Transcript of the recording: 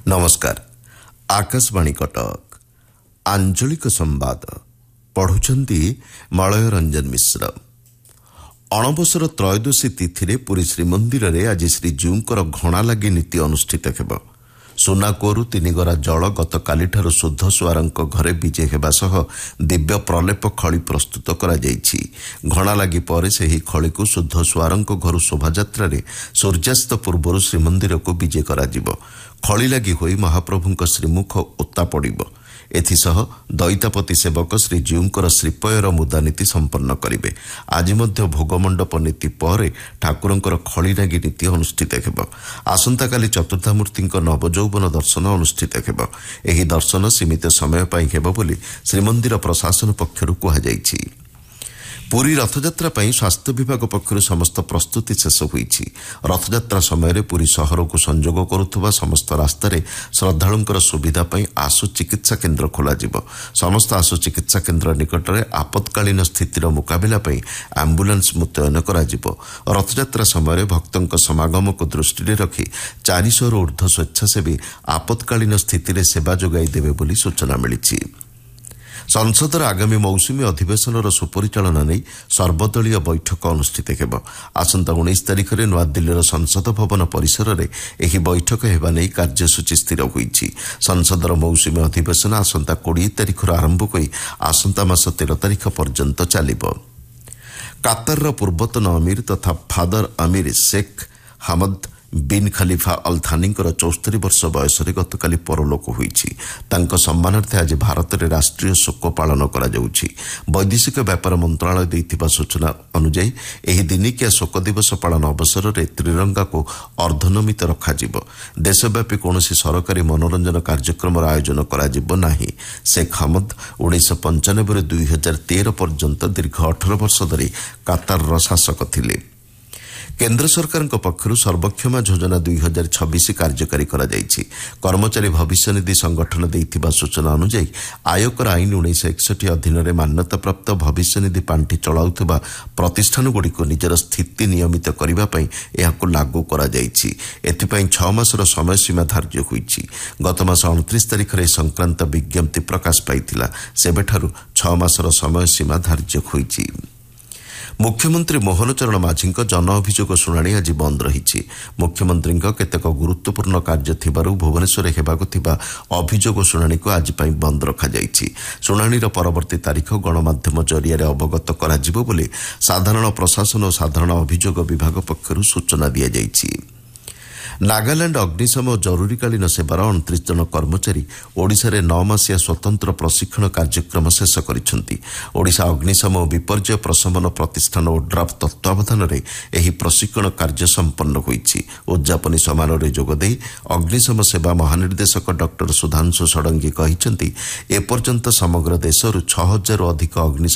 नमस्कार। आकाशवाणी कटक आंचलिक संवाद पढ़ुचंती मलय रंजन मिश्र। अणबसर त्रयोदशी तिथि पुरी श्रीमंदिर में आज श्रीजीउंकर घणा लगी नीति अनुष्ठित हेब। सुनाकूरु तीनिगरा जल गतकालिठारु शुद्ध सुआरंक घरे विजे हेबा सह दिव्य प्रलेप खली प्रस्तुत करा जायछि। घणा लगी पर सेही खली को शुद्ध सुआरंक घरु शोभायात्रा रे सूर्यास्त पूर्व श्रीमंदिर को विजे करा जिवो। खली लगी होई महाप्रभुंक श्रीमुख उत्ता पड़िबो। एथिसह दैतापति सेवक श्रीजीउंकर श्रीपयर मुदा नीति संपन्न करिवे। आज मध्य भोगमंडप नीति पर ठाकुरंकर खली नागी नीति अनुष्ठित हेब। आसंताकाली चतुर्थामूर्तिंक नवजौवन दर्शन अनुष्ठित हेब। एही दर्शन सीमित समय पाई हेब बोली श्रीमंदिर प्रशासन पक्षरु कहा जायछि। पुरी रथयात्रा पाई स्वास्थ्य विभाग पक्षरु समस्त प्रस्तुति शेष होईछि। रथयात्रा समय पुरी सहर को संजोग करुथुबा समस्त रास्तार श्रद्धालुंकर सुविधा पाई आशु चिकित्सा केन्द्र खोलाजिबो। समस्त आशु चिकित्सा केन्द्र निकटरे आपत्कालीन स्थितिर मुकाबिला पाई आम्बुलांस मुतयन कराजिबो। रथयात्रा समय भक्तंक समागम को दृष्टि रखी 400 रु ऊर्ध्व स्वेच्छासेवी आपत्कालीन स्थितिर सेवा जोगाई देबे बोली सूचना मिलिछि। संसदर आगामी मौसुमी अधिवेशन सुपरिचालना नहीं सर्वदलीय बैठक अनुष्ठित हेब। आसंता 19 तारिख में नूआदिल्लीर संसद भवन परिसर में यह बैठक हेबा नहीं कार्यसूची स्थिर होईछि। संसदर मौसुमी अधिवेशन आसंता 20 तारिख आरंभ होई आसंता मास 13 तारिख पर्यंत चलिबो। कातार पूर्वतन अमीर तथा फादर अमीर शेख हमद बिन खलीफा अल थानी 74 वर्ष बयस गतकाली परलोक होईछि। तांको सम्मानार्थे आज भारत में राष्ट्रीय शोक पालन करा जाउछि। वैदेशिक व्यापार मंत्रालय दैथिबा सूचना अनुसार एही दिनिकिया शोक दिवस पालन अवसर में त्रिरंगा को अर्धनमित रखाजिबो। देशव्यापी कौनसी सरकारी मनोरंजन कार्यक्रम आयोजन कराजिबो नाही। शेख हमद 1995 2013 पर्यंत दीर्घ 18 वर्ष धरी कातार शासक थिले। केन्द्र सरकार पक्षर सर्वक्षमा योजना 2026 कार्यकारी करा जायछि। कर्मचारी भविष्य निधि संगठन देइथिबा सूचना अनुसार आयकर आईन 1961 अधीन में मान्यता प्राप्त भविष्य निधि पांठी चलाउथिबा प्रतिष्ठानगुड़ी को निजर स्थिति नियमित करबा पई एहाको लागू करा जायछि। एथिपई 6 मासर समय सीमा धार्य होईछि। गत मास 29 तारिख रे संक्रांत विज्ञप्ति प्रकाश पाइथिला। सेबेठारु 6 मासर समय सीमा धार्य होईछि। मुख्यमंत्री मोहन चरण माझी जन अभियोग शुणाणी आज बंद रही। मुख्यमंत्री केतेक गुरुत्वपूर्ण कार्य थिबारु भुवनेश्वर हेबाकु थिबा अभियोग शुणाणी को आज पाई बंद रखा जायछि। शुणाणीर परवर्ती तारीख गणमाध्यम जरिया अवगत कराजिबो बोली साधारण प्रशासन और साधारण अभियोग विभाग पक्षरु सूचना दिया जायछि। नागालैंड अग्निशम और जरूरीकालीन सेवार 29 जन कर्मचारी ओडिशा रे 9 मासिया स्वतंत्र प्रशिक्षण कार्यक्रम शेष करिसेंति। ओडिशा अग्निशम और विपर्यय प्रशमन प्रतिष्ठान ओड्राफ तत्वावधान रे एही प्रशिक्षण कार्य संपन्न होईछि। उद्यापनी समारोह रे जोगदेई अग्निशम सेवा महानिर्देशक डॉक्टर सुधांशु षडंगी कहिसेंति एपर्यंत समग्र देशरु 6000 अधिक अग्निशम